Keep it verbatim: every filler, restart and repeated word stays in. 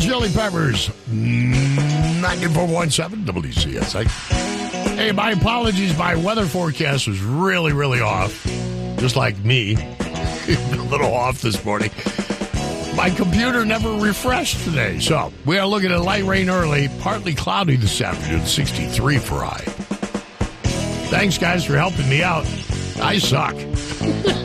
Chili Peppers, ninety-four point seven W C S X. Hey, my apologies. My weather forecast was really, really off. Just like me. A little off this morning. My computer never refreshed today. So we are looking at light rain early, partly cloudy this afternoon, sixty-three for high. Thanks, guys, for helping me out. I suck.